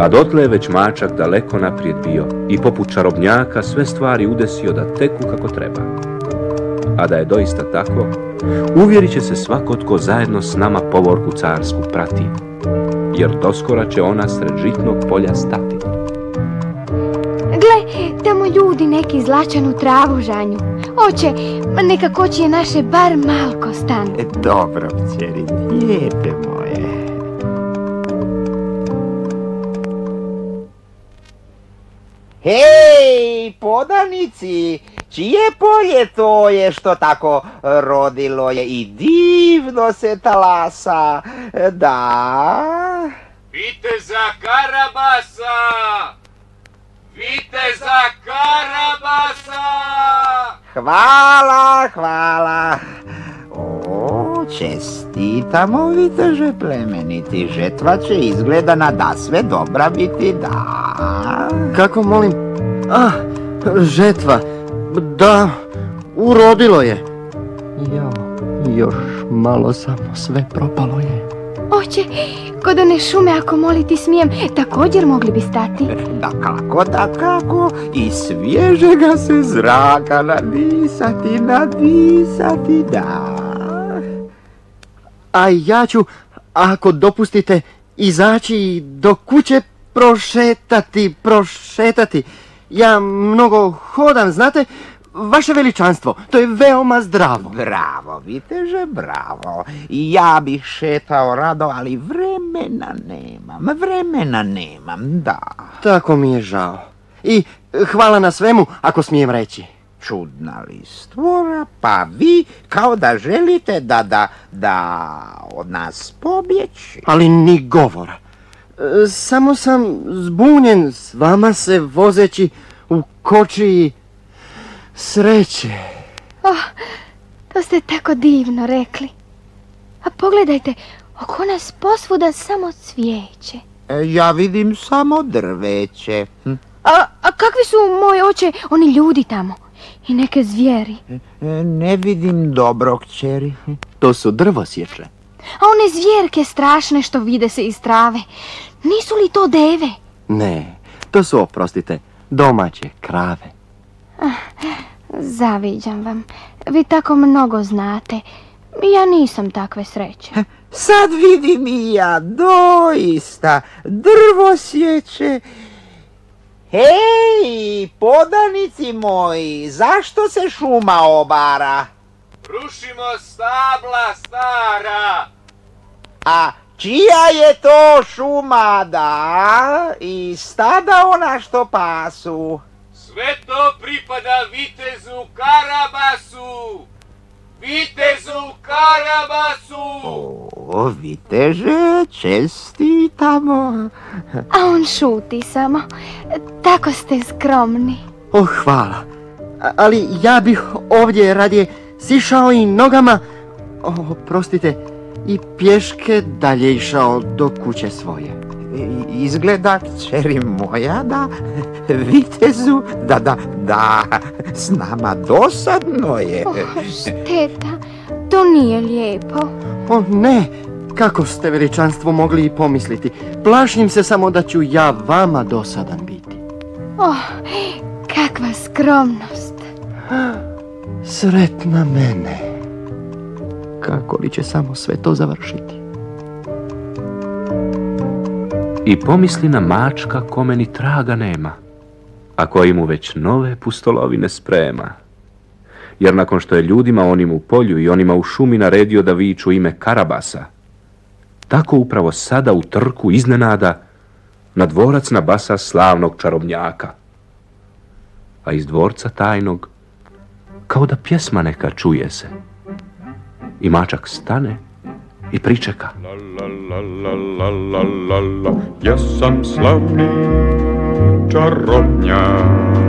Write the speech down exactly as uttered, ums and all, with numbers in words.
A dotle je već mačak daleko naprijed bio i poput čarobnjaka sve stvari udesio da teku kako treba. A da je doista tako, uvjerit će se svako tko zajedno s nama povorku carsku prati, jer doskora će ona sred žitnog polja stati. Gle, tamo ljudi neki zlačanu travu žanju. Oče, neka kočije naše bar malko stanu. E, dobro, kćeri, lijepe moje. Hej, podanici, čije polje to je što tako rodilo je i divno se talasa, da? Viteza Karabasa! Viteza Karabasa! Hvala, hvala. O, čestitamo, viteže plemeniti, žetva će izgleda nada sve dobra biti, da. Kako molim? Ah, žetva. Da, urodilo je. Jo, još malo samo sve propalo je. Oče, kod one šume, ako moliti smijem, također mogli bi stati. Da kako, da kako, i svježega se zraka nadisati, nadisati, da. A ja ću, ako dopustite, izaći do kuće prošetati, prošetati. Ja mnogo hodam, znate, vaše veličanstvo, to je veoma zdravo. Bravo, viteže, bravo. Ja bih šetao rado, ali vremena nemam, vremena nemam, da. Tako mi je žao. I hvala na svemu, ako smijem reći. Čudna li stvora, pa vi kao da želite da, da, da od nas pobjeći. Ali ni govora. E, samo sam zbunjen s vama se vozeći u kočiji sreće. Oh, to ste tako divno rekli. A pogledajte, oko nas posvuda samo cvijeće. E, ja vidim samo drveće. Hm? A, a kakvi su, moj oče, oni ljudi tamo? I neke zvijeri. E, ne vidim dobro, kćeri. To su drvosječe. A one zvjerke strašne što vide se iz trave, nisu li to deve? Ne, to su, oprostite, domaće krave. Ah, zaviđam vam. Vi tako mnogo znate. Ja nisam takve sreće. Sad vidim i ja, doista, drvosječe. Hej, podanici moji, zašto se šuma obara? Rušimo stabla stara! A čija je to šuma, da? I stada ona što pasu? Sve to pripada vitezu Karabasu! Vitezu Karabasu! O, viteže, čestitamo. A on šuti samo. Tako ste skromni. Oh, hvala. A, ali ja bih ovdje radije sišao i nogama, oh, prostite, i pješke dalje išao do kuće svoje. Izgleda, kćeri moja, da, vitezu, da, da, da, s nama dosadno je. Oh, šteta, to nije lijepo. O ne, kako ste veličanstvo mogli i pomisliti. Plašim se samo da ću ja vama dosadan biti. Oh, kakva skromnost. Sretna mene. Kako li će samo sve to završiti? I pomisli na mačka kome ni traga nema, a koji mu već nove pustolovine sprema. Jer nakon što je ljudima onim u polju i onima u šumi naredio da viču ime Karabasa, tako upravo sada u trku iznenada na dvorac nabasa slavnog čarobnjaka. A iz dvorca tajnog, kao da pjesma neka čuje se, i mačak stane i pričeka. La la la la la la la la, ja sam slavni čarobnjak.